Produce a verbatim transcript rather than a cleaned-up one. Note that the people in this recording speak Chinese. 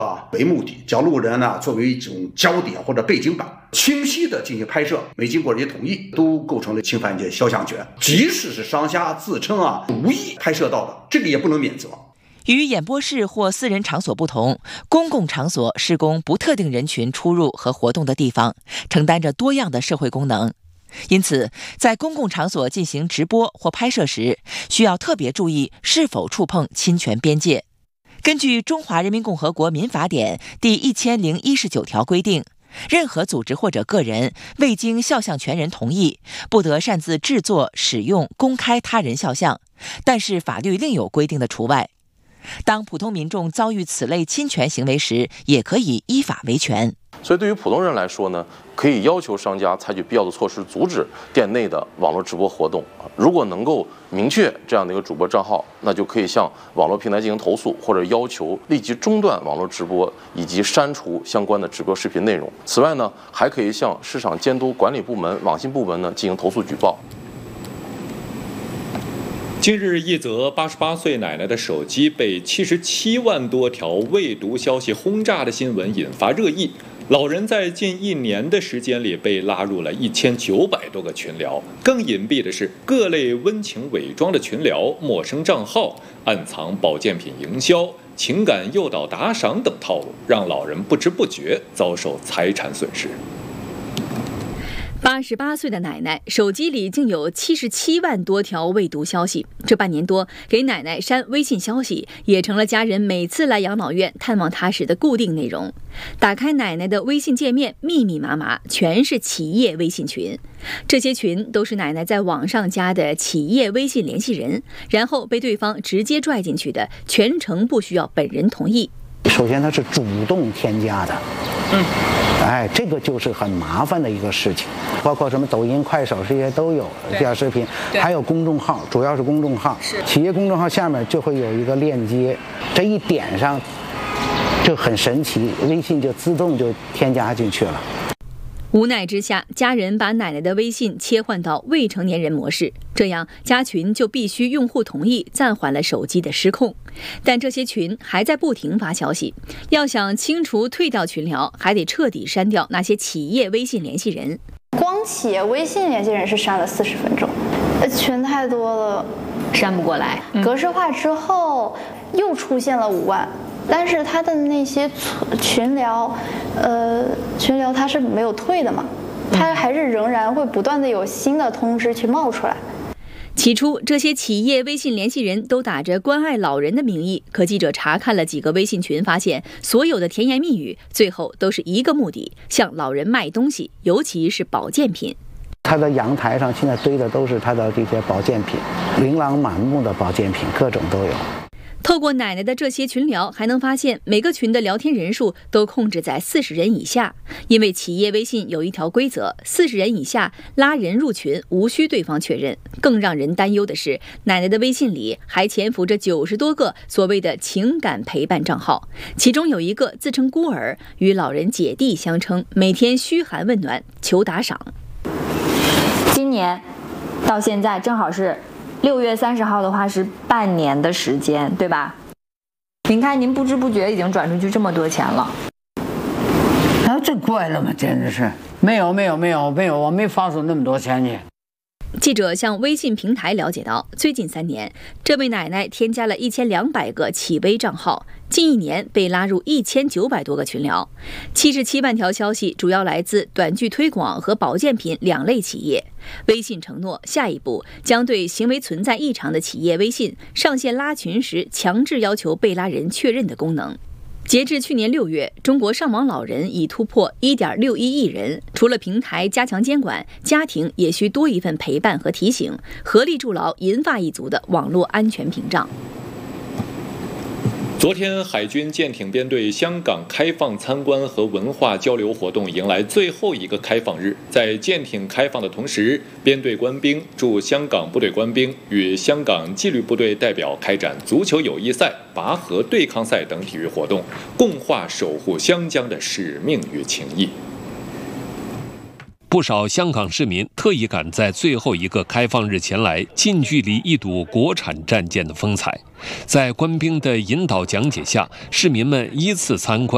啊为目的，将路人呢作为一种焦点或者背景板，清晰的进行拍摄，没经过人家同意，都构成了侵犯人家肖像权。即使是商家自称啊无意拍摄到的，这个也不能免责。 与演播室或私人场所不同，公共场所是供不特定人群出入和活动的地方，承担着多样的社会功能。因此，在公共场所进行直播或拍摄时，需要特别注意是否触碰侵权边界。根据《中华人民共和国民法典》第一千零一十九条规定，任何组织或者个人未经肖像权人同意，不得擅自制作、使用、公开他人肖像，但是法律另有规定的除外。当普通民众遭遇此类侵权行为时，也可以依法维权。 所以对于普通人来说呢，可以要求商家采取必要的措施，阻止店内的网络直播活动。如果能够明确这样的一个主播账号，那就可以向网络平台进行投诉，或者要求立即中断网络直播以及删除相关的直播视频内容。此外呢，还可以向市场监督管理部门、网信部门呢进行投诉举报。 近日，一则八十八岁奶奶的手机被七十七万多条未读消息轰炸的新闻引发热议。老人在近一年的时间里被拉入了一千九百多个群聊。更隐蔽的是，各类温情伪装的群聊、陌生账号、暗藏保健品营销、情感诱导打赏等套路，让老人不知不觉遭受财产损失。 八十八岁的奶奶手机里竟有七十七万多条未读消息，这半年多给奶奶删微信消息也成了家人每次来养老院探望她时的固定内容。打开奶奶的微信界面，密密麻麻全是企业微信群，这些群都是奶奶在网上加的企业微信联系人，然后被对方直接拽进去的，全程不需要本人同意。 首先它是主动添加的，嗯，哎，这个就是很麻烦的一个事情，包括什么抖音、快手这些都有短视频，还有公众号，主要是公众号，是企业公众号下面就会有一个链接，这一点上就很神奇，微信就自动就添加进去了。 无奈之下，家人把奶奶的微信切换到未成年人模式，这样加群就必须用户同意，暂缓了手机的失控。但这些群还在不停发消息，要想清除退掉群聊，还得彻底删掉那些企业微信联系人。 光企业微信联系人是删了四十分钟，群太多了， 删不过来。 格式化之后又出现了五万。但是他的那些群聊，呃，群聊它是没有退的嘛，它还是仍然会不断的有新的通知去冒出来。 起初，这些企业微信联系人都打着关爱老人的名义，可记者查看了几个微信群，发现所有的甜言蜜语最后都是一个目的：向老人卖东西，尤其是保健品。 他的阳台上现在堆的都是他的这些保健品，琳琅满目的保健品，各种都有。 透过奶奶的这些群聊，还能发现每个群的聊天人数都控制在四十人以下，因为企业微信有一条规则，四十人以下拉人入群无需对方确认。更让人担忧的是，奶奶的微信里还潜伏着九十多个所谓的情感陪伴账号，其中有一个自称孤儿，与老人姐弟相称，每天嘘寒问暖，求打赏。 今年到现在正好是六月三十号的话是半年的时间，对吧？您看，您不知不觉已经转出去这么多钱了。 那这怪了吗？简直是没有没有没有没有，我没发出那么多钱去。 记者向微信平台了解到，最近三年，这位奶奶添加了一千两百个企微账号，近一年被拉入一千九百多个群聊，七十七万条消息主要来自短剧推广和保健品两类企业。微信承诺，下一步将对行为存在异常的企业微信上线拉群时强制要求被拉人确认的功能。截至去年六月，中国上网老人已突破 一点六一亿人。除了平台加强监管，家庭也需多一份陪伴和提醒，合力筑牢银发一族的网络安全屏障。 昨天，海军舰艇编队香港开放参观和文化交流活动迎来最后一个开放日。在舰艇开放的同时，编队官兵驻香港部队官兵与香港纪律部队代表开展足球友谊赛、拔河对抗赛等体育活动，共话守护湘江的使命与情谊。 不少香港市民特意赶在最后一个开放日前来，近距离一睹国产战舰的风采。在官兵的引导讲解下，市民们依次参观